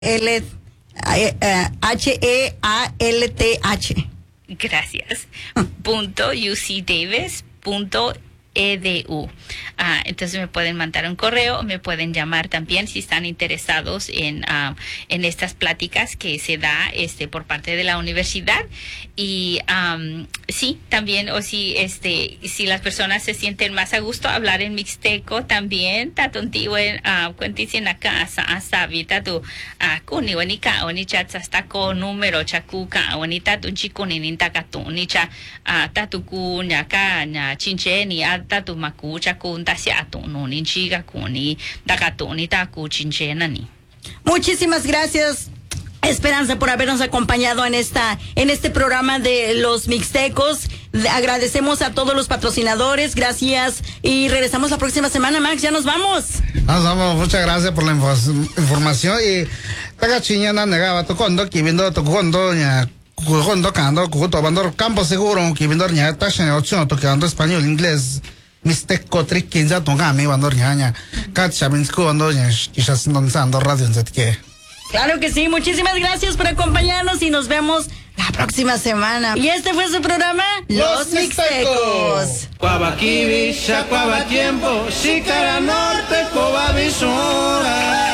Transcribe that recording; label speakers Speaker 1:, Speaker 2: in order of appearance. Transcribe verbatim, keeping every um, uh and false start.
Speaker 1: L, H E A L T H.
Speaker 2: Gracias. punto U C Davis punto E D U. Uh, entonces me pueden mandar un correo o me pueden llamar también si están interesados en, uh, en estas pláticas que se da este por parte de la universidad. Y um, sí, también, o si este si las personas se sienten más a gusto hablar en mixteco también, tatuntivo en cuenticien acá hasta vida tu kuni wanika onicha hasta con número chakuka wanita tu chico ni nintaka nicha tatuku nyaka nya chinche ni tatu maku chakun tasia tu no ni chiga kuni dakato ni taku chinche nani.
Speaker 1: Muchísimas gracias, Esperanza, por habernos acompañado en esta en este programa de los Mixtecos. Agradecemos a todos los patrocinadores, gracias, y regresamos la próxima semana. Max, ya nos vamos.
Speaker 3: Nos vamos, muchas gracias por la información. Y taga chiñana negaba to kondo ki viendo to kondo ya kondo kando kuto bandor campo seguro ki viendo ya tashen ocho to kando español inglés Mixteco trick quinza to gami bandor ya kacha minsko bandor ya quizás no sando radio en que.
Speaker 1: Claro que sí, muchísimas gracias por acompañarnos y nos vemos la próxima semana. Y este fue su programa, Los, Los Mixtecos.
Speaker 4: Cuabaquibi, Chacuaba Tiempo, Xícara Norte, Coba Visora.